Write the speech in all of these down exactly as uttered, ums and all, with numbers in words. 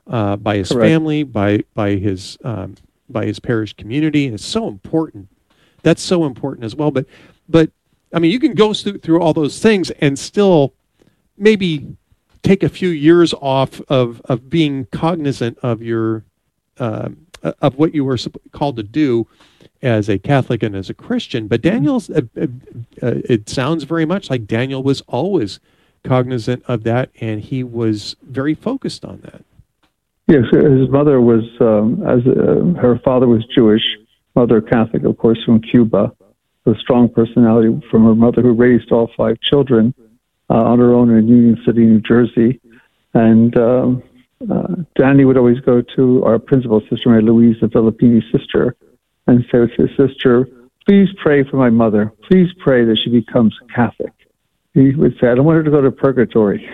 uh, by his Correct. family, by by his um, by his parish community. It's so important. That's so important as well. But but I mean, you can go through through all those things and still maybe take a few years off of of being cognizant of your uh, of what you were called to do as a Catholic and as a Christian. But Daniel's, uh, uh, uh, it sounds very much like Daniel was always cognizant of that, and he was very focused on that. Yes, his mother was, um, as uh, her father was Jewish, mother Catholic, of course, from Cuba. A strong personality from her mother, who raised all five children uh, on her own in Union City, New Jersey. And um, uh, Danny would always go to our principal, Sister Mary Louise, the Filipino sister, and say to his sister, "Please pray for my mother. Please pray that she becomes Catholic." He would say, "I don't want her to go to purgatory."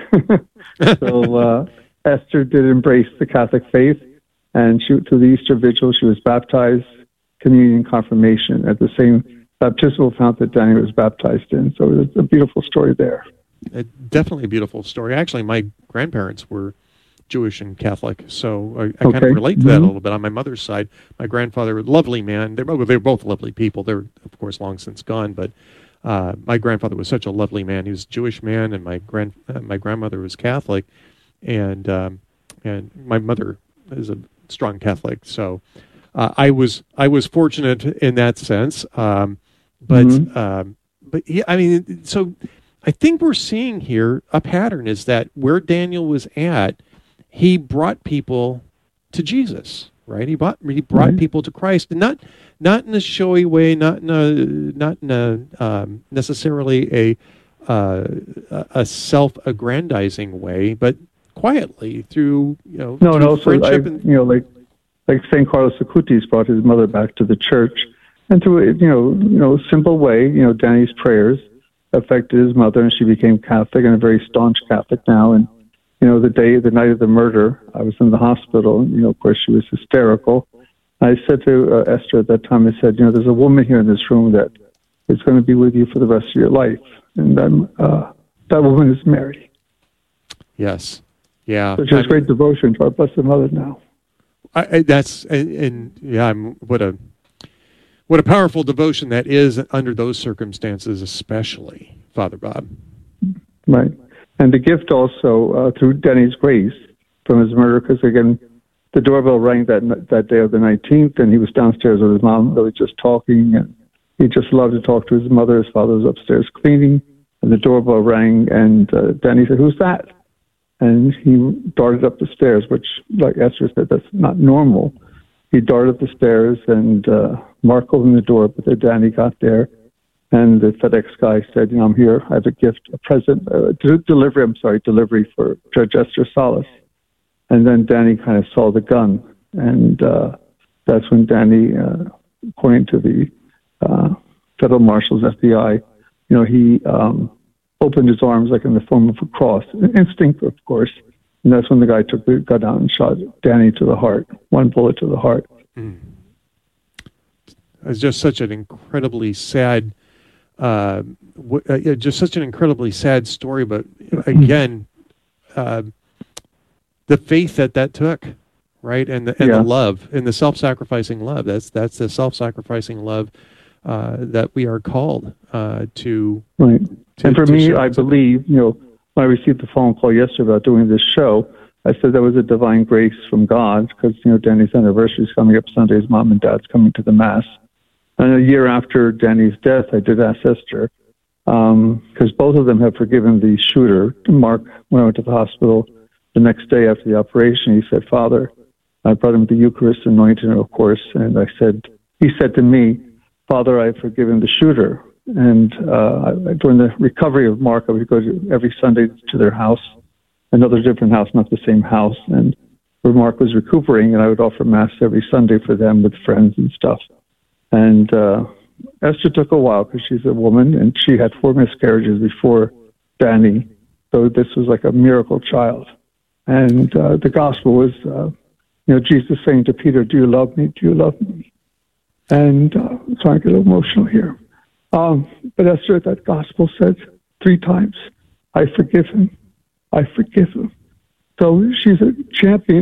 So uh, Esther did embrace the Catholic faith, and she, through the Easter Vigil, she was baptized, communion, confirmation at the same baptismal fount that Danny was baptized in. So it was a beautiful story there. Uh, definitely a beautiful story. Actually, my grandparents were Jewish and Catholic, so I, I Okay. kind of relate to that Mm-hmm. a little bit. On my mother's side, my grandfather was a lovely man. They're, both- they're both lovely people. They're, of course, long since gone, but uh, my grandfather was such a lovely man. He was a Jewish man, and my grand uh, my grandmother was Catholic, and um, and my mother is a strong Catholic. So uh, I was I was fortunate in that sense. Um, but Mhm. um, but yeah, I mean, so I think we're seeing here a pattern is that where Daniel was at, he brought people to Jesus, right? He brought he brought Right. people to Christ, and not not in a showy way, not in a not in a um, necessarily a uh, a self-aggrandizing way, but quietly through you know No, through no. So I, friendship and you know, like like Saint Carlos Acutis brought his mother back to the church, and through a, you know, you know, simple way, you know, Danny's prayers affected his mother, and she became Catholic and a very staunch Catholic now. And you know, the day, the night of the murder, I was in the hospital. And, you know, of course, she was hysterical. I said to uh, Esther at that time, I said, you know, there's a woman here in this room that is going to be with you for the rest of your life, and I'm, uh, that woman is Mary. yes, yeah. So she has I- great devotion to our Blessed Mother now. I, I, that's and, and yeah, I'm what a what a powerful devotion that is under those circumstances, especially, Father Bob. Right. And the gift also uh, through Denny's grace from his murder, because again, the doorbell rang that that day of the nineteenth, and he was downstairs with his mom, really just talking, and he just loved to talk to his mother. His father was upstairs cleaning, and the doorbell rang, and uh, Denny said, "Who's that?" And he darted up the stairs, which, like Esther said, that's not normal. He darted up the stairs, and uh, Mark opened the door, but then Danny got there. And the FedEx guy said, you know, "I'm here. I have a gift, a present, uh, de- delivery, I'm sorry, delivery for Judge Esther Salas." And then Danny kind of saw the gun. And uh, that's when Danny, uh, according to the uh, federal marshals, F B I, you know, he um, opened his arms like in the form of a cross. Instinct, of course. And that's when the guy took the gun out and shot Danny to the heart, one bullet to the heart. Mm. It's just such an incredibly sad, uh, w- uh, yeah, just such an incredibly sad story. But again, uh, the faith that that took, right, and the and Yeah. the love and the self-sacrificing love. That's that's the self-sacrificing love uh, that we are called uh, to. Right. to And for to me, show. I believe, you know, when I received the phone call yesterday about doing this show, I said that was a divine grace from God because, you know, Danny's anniversary is coming up Sunday. His mom and dad's coming to the Mass. And a year after Danny's death, I did ask Esther, because um, both of them have forgiven the shooter. Mark, when I went to the hospital the next day after the operation, he said, "Father," I brought him the Eucharist, anointed him, of course, and I said, he said to me, "Father, I've forgiven the shooter." And uh, I, during the recovery of Mark, I would go to, every Sunday to their house, another different house, not the same house, and where Mark was recuperating, and I would offer Mass every Sunday for them with friends and stuff. And uh, Esther took a while because she's a woman, and she had four miscarriages before Danny, so this was like a miracle child. And uh, the gospel was, uh, you know, Jesus saying to Peter, "Do you love me? Do you love me?" And uh, so I get a little emotional here. Um, but Esther, that gospel said three times, "I forgive him. I forgive him." So she's a champion